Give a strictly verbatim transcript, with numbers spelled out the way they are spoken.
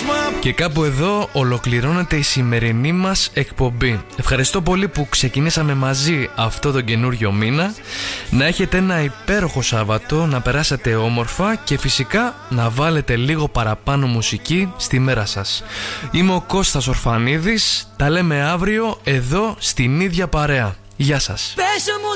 Και κάπου εδώ ολοκληρώνεται η σημερινή μας εκπομπή. Ευχαριστώ πολύ που ξεκινήσαμε μαζί αυτό τον καινούριο μήνα. Να έχετε ένα υπέροχο Σάββατο, να περάσετε όμορφα και φυσικά να βάλετε λίγο παραπάνω μουσική στη μέρα σας. Είμαι ο Κώστας Ορφανίδης, τα λέμε αύριο εδώ στην ίδια παρέα. Γεια σας.